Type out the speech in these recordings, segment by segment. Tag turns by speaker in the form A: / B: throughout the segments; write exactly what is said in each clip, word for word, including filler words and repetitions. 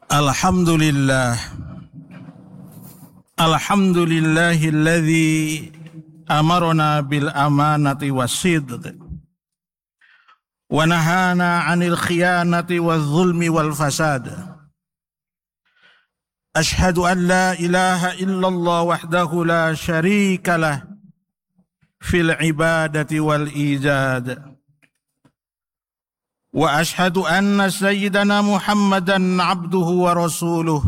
A: Alhamdulillah Alhamdulillahilladzi amarna bil amanati wassidq wa nahana 'anil khiyanati waz zulmi wal fasad. Ashhadu an la ilaha illallah wahdahu la syarika lah fil ibadati wal ijad. Wa ashhadu anna sayyidana Muhammadan abduhu wa rasuluh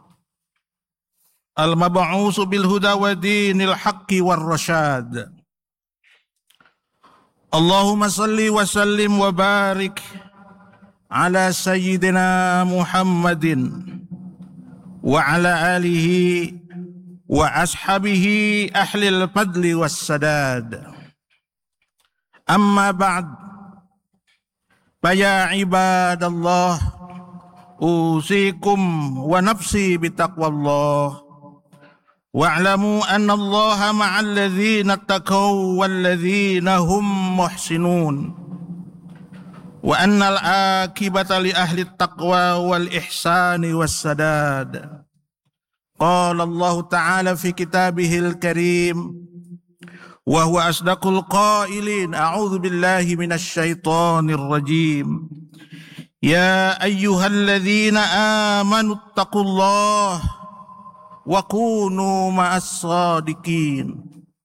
A: al-mab'usu bil huda wa dinil haqqi war rasyad. Allahumma salli wa sallim wa barik ala sayyidina Muhammadin wa ala alihi wa ashabihi ahlil fadli was sadad. Amma ba'd. Faya ibadallah, usikum wa nafsi bitaqwallah, wa'lamu anna allaha ma'al ladzina taqaw wal ladzina hum muhsinun, wa anna al-akibata li ahli taqwa wal ihsani was sadad. Qala Allah ta'ala fi kitabihil karim, wa huwa asdaqul qailin, a'udzu billahi minasy syaithanir rajim. Ya ayyuhalladzina amanu taqullaha wa kunu ma'as shadiqin.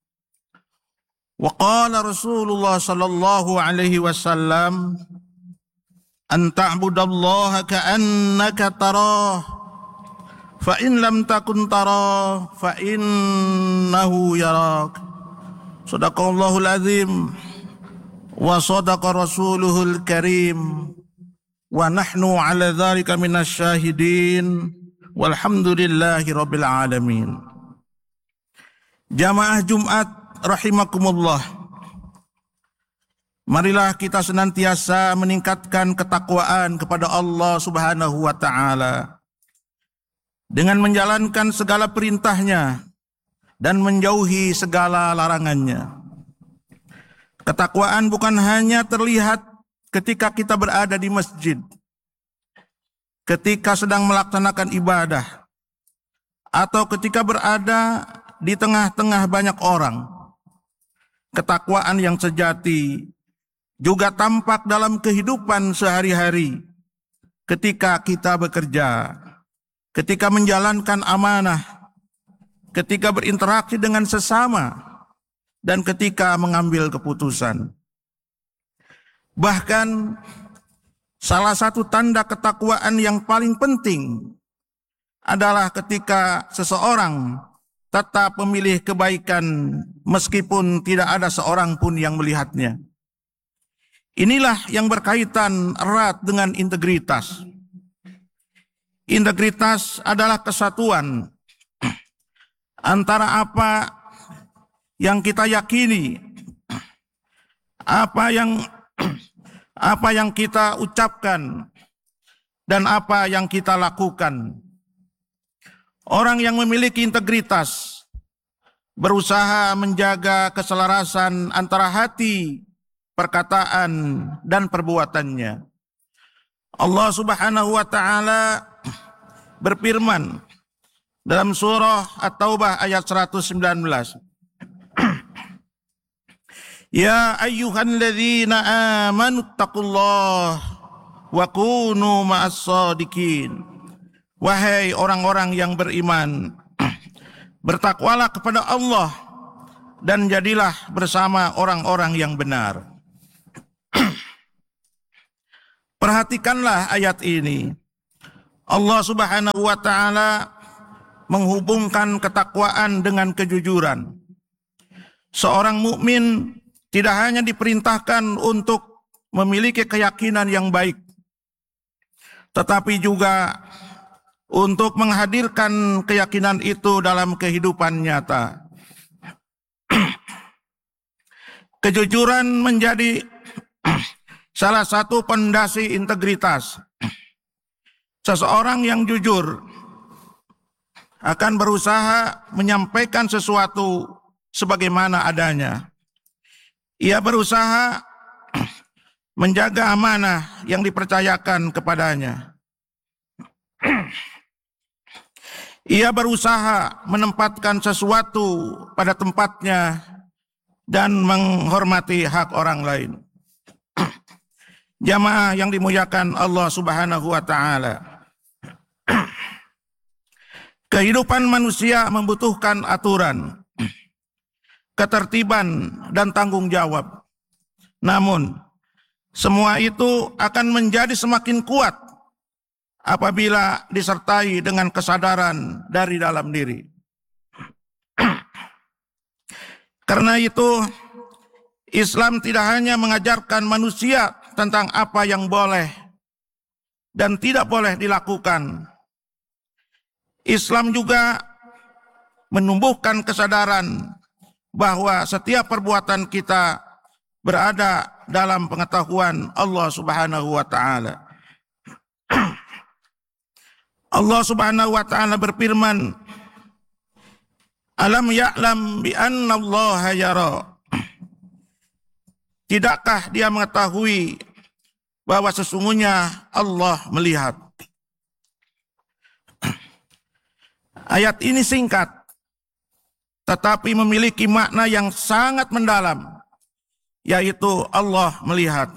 A: Wa qala Rasulullah sallallahu alaihi wasallam, an ta'budallaha ka'annaka tarah, fa in lam takun tarah fa innahu yarak. Sadaqallahul azim wa sadaqa rasuluhul karim wa nahnu ala dzalika minasy syahidin walhamdulillahi rabbil alamin. Jamaah Jumat rahimakumullah, marilah kita senantiasa meningkatkan ketakwaan kepada Allah Subhanahu wa taala dengan menjalankan segala perintahnya dan menjauhi segala larangannya. Ketakwaan bukan hanya terlihat ketika kita berada di masjid, ketika sedang melaksanakan ibadah, atau ketika berada di tengah-tengah banyak orang. Ketakwaan yang sejati juga tampak dalam kehidupan sehari-hari, ketika kita bekerja, ketika menjalankan amanah, ketika berinteraksi dengan sesama, dan ketika mengambil keputusan. Bahkan salah satu tanda ketakwaan yang paling penting adalah ketika seseorang tetap memilih kebaikan meskipun tidak ada seorang pun yang melihatnya. Inilah yang berkaitan erat dengan integritas. Integritas adalah kesatuan antara apa yang kita yakini, apa yang apa yang kita ucapkan, dan apa yang kita lakukan. Orang yang memiliki integritas berusaha menjaga keselarasan antara hati, perkataan, dan perbuatannya. Allah Subhanahu wa taala berfirman dalam surah At-Taubah ayat seratus sembilan belas. Ya ayyuhalladzina amanu taqullaha wa kunu ma'as shadiqin. Wahai orang-orang yang beriman, bertakwalah kepada Allah dan jadilah bersama orang-orang yang benar. Perhatikanlah ayat ini. Allah Subhanahu wa taala menghubungkan ketakwaan dengan kejujuran. Seorang mukmin tidak hanya diperintahkan untuk memiliki keyakinan yang baik, tetapi juga untuk menghadirkan keyakinan itu dalam kehidupan nyata. Kejujuran menjadi salah satu pondasi integritas. Seseorang yang jujur akan berusaha menyampaikan sesuatu sebagaimana adanya. Ia berusaha menjaga amanah yang dipercayakan kepadanya. Ia berusaha menempatkan sesuatu pada tempatnya dan menghormati hak orang lain. Jamaah yang dimuliakan Allah Subhanahu wa taala. Kehidupan manusia membutuhkan aturan, ketertiban dan tanggung jawab. Namun, semua itu akan menjadi semakin kuat apabila disertai dengan kesadaran dari dalam diri. Karena itu, Islam tidak hanya mengajarkan manusia tentang apa yang boleh dan tidak boleh dilakukan. Islam juga menumbuhkan kesadaran bahwa setiap perbuatan kita berada dalam pengetahuan Allah Subhanahu wa taala. Allah Subhanahu wa taala berfirman, "Alam ya'lam bi anna Allah yara." Tidakkah dia mengetahui bahwa sesungguhnya Allah melihat? Ayat ini singkat, tetapi memiliki makna yang sangat mendalam, yaitu Allah melihat.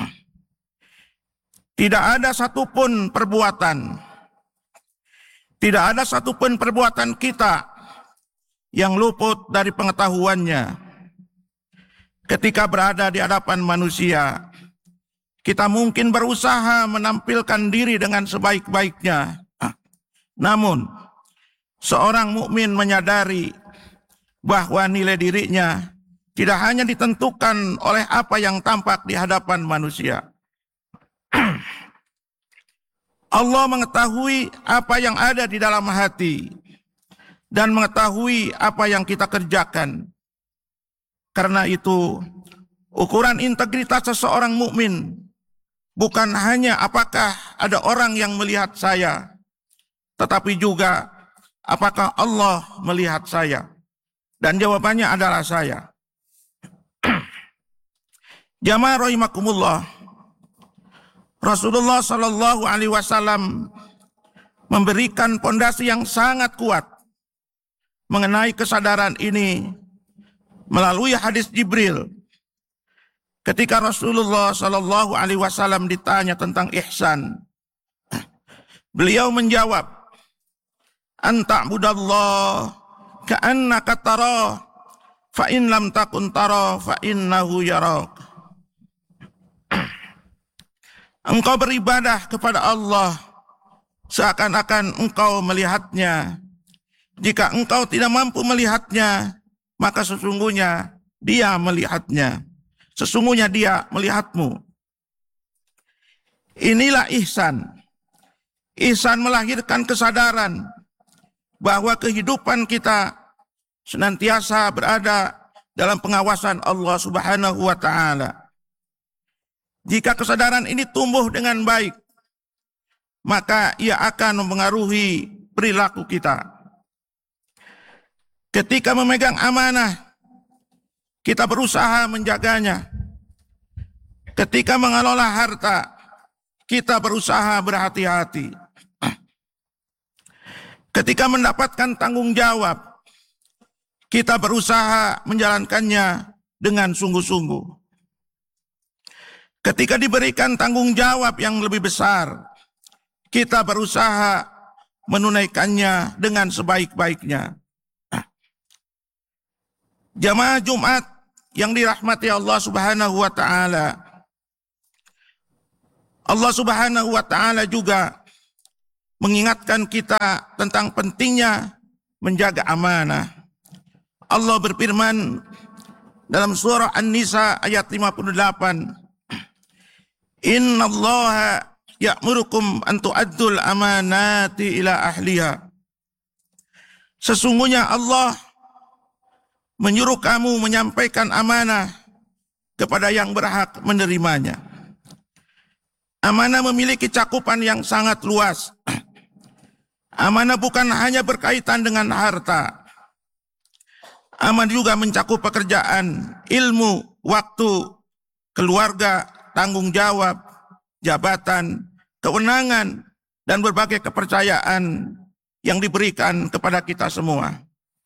A: Tidak ada satupun perbuatan, tidak ada satupun perbuatan kita yang luput dari pengetahuannya. Ketika berada di hadapan manusia, kita mungkin berusaha menampilkan diri dengan sebaik-baiknya. Namun, seorang mukmin menyadari bahwa nilai dirinya tidak hanya ditentukan oleh apa yang tampak di hadapan manusia. Allah mengetahui apa yang ada di dalam hati dan mengetahui apa yang kita kerjakan. Karena itu, ukuran integritas seseorang mukmin bukan hanya apakah ada orang yang melihat saya, tetapi juga apakah Allah melihat saya. Dan jawabannya adalah saya. Jamaah rahimakumullah, Rasulullah Shallallahu Alaihi Wasallam memberikan pondasi yang sangat kuat mengenai kesadaran ini melalui hadis Jibril. Ketika Rasulullah Shallallahu Alaihi Wasallam ditanya tentang ihsan, beliau menjawab, "Anta budallah ka'annaka tara, fa in lam takun tara, fa innahu yarak." Engkau beribadah kepada Allah seakan-akan engkau melihatnya. Jika engkau tidak mampu melihatnya, maka sesungguhnya dia melihatnya. Sesungguhnya dia melihatmu. Inilah ihsan. Ihsan melahirkan kesadaran bahwa kehidupan kita senantiasa berada dalam pengawasan Allah Subhanahu wa taala. Jika kesadaran ini tumbuh dengan baik, maka ia akan mempengaruhi perilaku kita. Ketika memegang amanah, kita berusaha menjaganya. Ketika mengelola harta, kita berusaha berhati-hati. Ketika mendapatkan tanggung jawab, kita berusaha menjalankannya dengan sungguh-sungguh. Ketika diberikan tanggung jawab yang lebih besar, kita berusaha menunaikannya dengan sebaik-baiknya. Jamaah Jumat yang dirahmati Allah Subhanahu wa taala. Allah Subhanahu wa taala juga mengingatkan kita tentang pentingnya menjaga amanah. Allah berfirman dalam surah An-Nisa ayat lima puluh delapan, "Innallaha ya'murukum an tu'addul amanati ila ahliha." Sesungguhnya Allah menyuruh kamu menyampaikan amanah kepada yang berhak menerimanya. Amanah memiliki cakupan yang sangat luas. Amanah bukan hanya berkaitan dengan harta. Amanah juga mencakup pekerjaan, ilmu, waktu, keluarga, tanggung jawab, jabatan, kewenangan, dan berbagai kepercayaan yang diberikan kepada kita semua.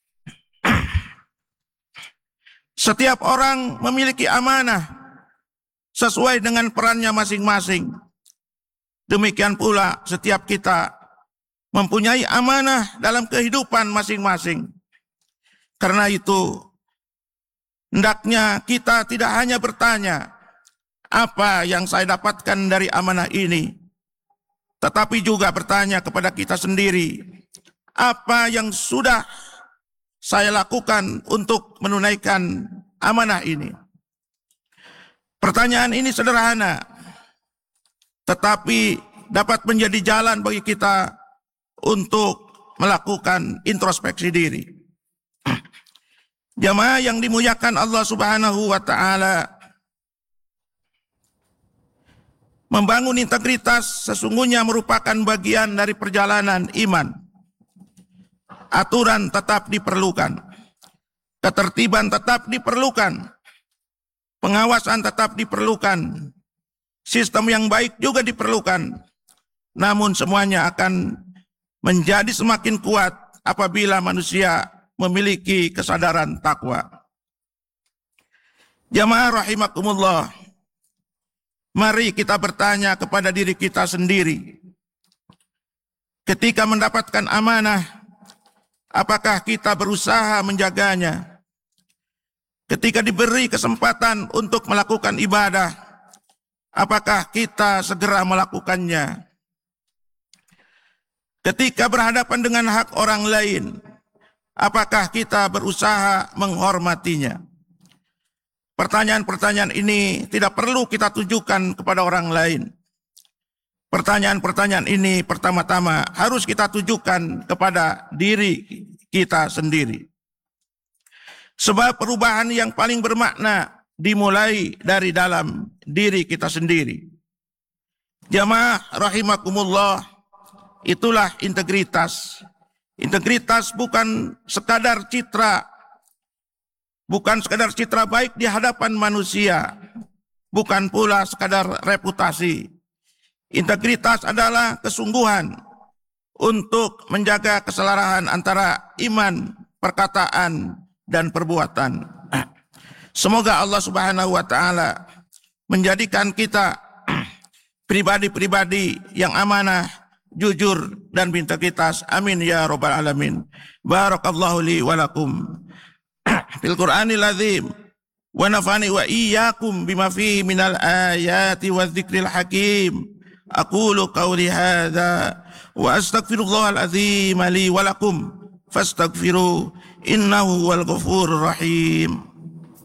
A: Setiap orang memiliki amanah sesuai dengan perannya masing-masing. Demikian pula setiap kita mempunyai amanah dalam kehidupan masing-masing. Karena itu, hendaknya kita tidak hanya bertanya, apa yang saya dapatkan dari amanah ini, tetapi juga bertanya kepada kita sendiri, apa yang sudah saya lakukan untuk menunaikan amanah ini. Pertanyaan ini sederhana, tetapi dapat menjadi jalan bagi kita untuk melakukan introspeksi diri. Jamaah yang dimuliakan Allah Subhanahu wa taala, membangun integritas sesungguhnya merupakan bagian dari perjalanan iman. Aturan tetap diperlukan, ketertiban tetap diperlukan, pengawasan tetap diperlukan, sistem yang baik juga diperlukan. Namun semuanya akan menjadi semakin kuat apabila manusia memiliki kesadaran takwa. Jamaah rahimakumullah, mari kita bertanya kepada diri kita sendiri. Ketika mendapatkan amanah, apakah kita berusaha menjaganya? Ketika diberi kesempatan untuk melakukan ibadah, apakah kita segera melakukannya? Ketika berhadapan dengan hak orang lain, apakah kita berusaha menghormatinya? Pertanyaan-pertanyaan ini tidak perlu kita tujukan kepada orang lain. Pertanyaan-pertanyaan ini pertama-tama harus kita tujukan kepada diri kita sendiri. Sebab perubahan yang paling bermakna dimulai dari dalam diri kita sendiri. Jamaah rahimakumullah, itulah integritas. Integritas bukan sekadar citra, bukan sekadar citra baik di hadapan manusia, bukan pula sekadar reputasi. Integritas adalah kesungguhan untuk menjaga keselarahan antara iman, perkataan, dan perbuatan. Semoga Allah Subhanahu wa taala menjadikan kita pribadi-pribadi yang amanah, jujur, dan berintegritas. Amin ya rabbal alamin. Barakallahu li wa lakum fil Qur'anil azim wa nafani wa iyyakum bima fihi minal ayati wadh-dhikril hakim. Aqulu qawli hadza wa astaghfirullahal azim li wa lakum fastaghfiru innahu huwal ghafurur rahim.